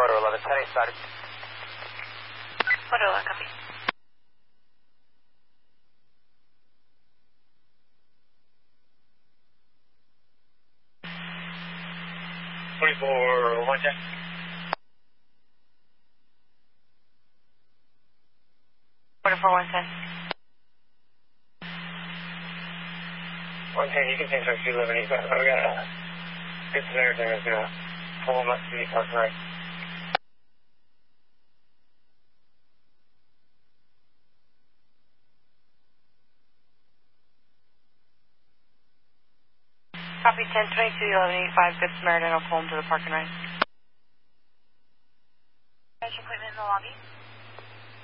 Photo 11, 10-8 started. Photo 11, copy. One check. Photo 4110. 110, you can change our 211. We got a good Samaritan is going to pull him up to the park right. Copy 1022-1185, Good Samaritan. I'll pull him to the parking right. Appointment in the lobby.